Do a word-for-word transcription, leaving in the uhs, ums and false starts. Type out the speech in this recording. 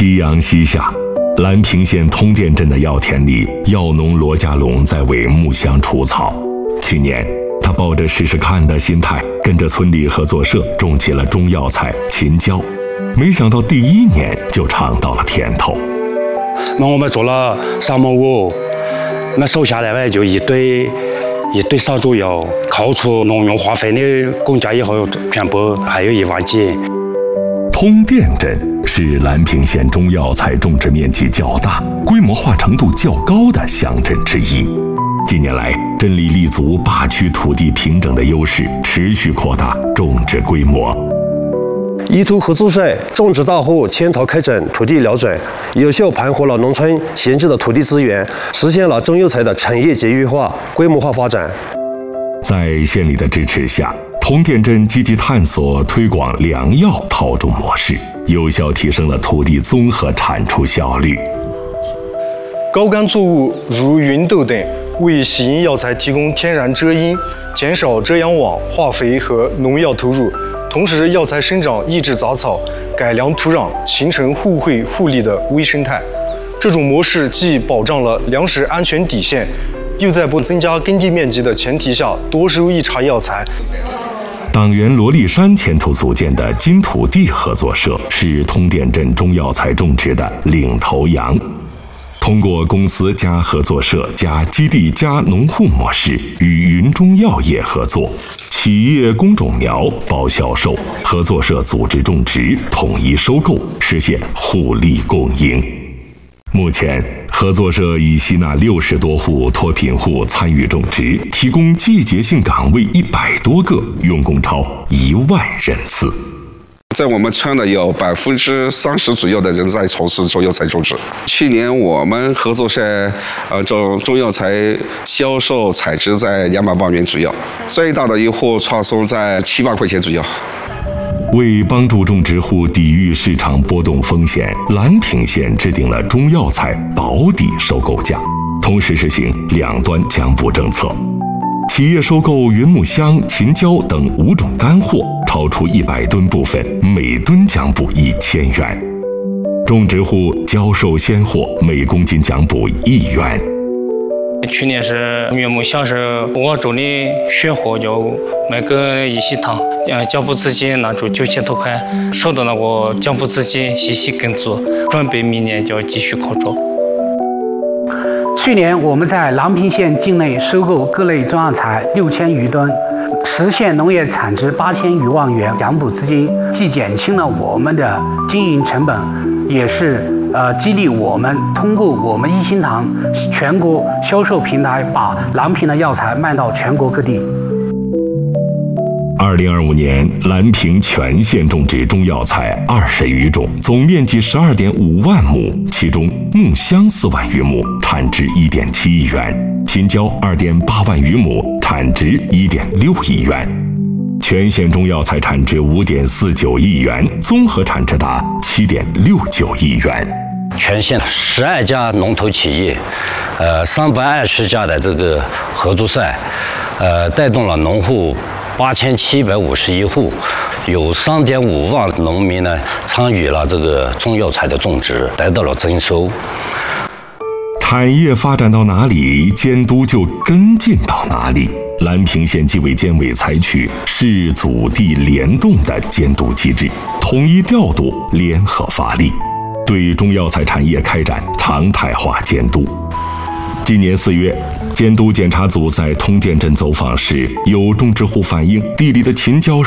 夕阳西下，兰平县通甸镇的药田里，药农罗家龙在为木香除草。去年，他抱着试试看的心态，跟着村里合作社种起了中药材秦椒。没想到第一年就尝到了甜头。 那我们做了三亩五，那收下来呢就一堆一堆少左右，扣除农用化肥的公价以后，全部还有一万几。 通甸镇是兰平县中药材种植面积较大、规模化程度较高的乡镇之一。近年来，镇里立足坝区土地平整的优势，持续扩大种植规模。 依图合作社种植大户牵头开展土地疗转，有效盘活了农村闲置的土地资源，实现了中药材的产业节约化、规模化发展。 在县里的支持下，通甸镇积极探索推广良药套种模式，有效提升了土地综合产出效率。 高干作物如芸豆等为喜阴药材提供天然遮阴，减少遮阳网、化肥和农药投入。同时，药材生长抑制杂草，改良土壤，形成互惠互利的微生态。这种模式既保障了粮食安全底线，又在不增加耕地面积的前提下多收一茬药材。 党员罗立山牵头组建的金土地合作社是通甸镇中药材种植的领头羊。通过公司加合作社加基地加农户模式，与云中药业合作，企业供种苗、包销售，合作社组织种植，统一收购，实现互利共赢。目前，合作社已吸纳六十多户脱贫户参与种植，提供季节性岗位一百多个，用工超一万人次。 在我们村呢，有百分之三十左右的人在从事中药材种植。去年我们合作社呃中中药材销售产值在两百万元左右，最大的一户创收在七万块钱左右。 为帮助种植户抵御市场波动风险，兰平县制定了中药材保底收购价，同时实行两端奖补政策。企业收购云木香、秦椒等五种干货，超出一百吨部分，每吨奖补一千元；种植户交售鲜货，每公斤奖补一元。 去年是云木香是我种的血货，就卖给一喜堂，呃，奖补资金拿出九千多块，收到那个奖补资金细细耕作，准备明年就要继续扩招。 去年我们在兰平县境内收购各类中药材六千余吨，实现农业产值八千余万元奖补资金，既减轻了我们的经营成本，也是呃激励我们通过我们一心堂全国销售平台，把兰平的药材卖到全国各地。 二零二五年，兰平全县种植中药材二十余种，总面积十二点五万亩，其中木香四万余亩，产值一点七亿元；秦椒二点八万余亩，产值一点六亿元。全县中药材产值五点四九亿元，综合产值达七点六九亿元。 全县十二家龙头企业，呃，三百二十家的这个合作社，呃，带动了农户八千七百五十一户，有三点五万农民呢参与了这个中药材的种植，得到了增收。 产业发展到哪里，监督就跟进到哪里。兰平县纪委监委采取市组地联动的监督机制，统一调度，联合发力，对中药材产业开展常态化监督。今年四月，监督检查组在通甸镇走访时，有种植户反映地里的秦椒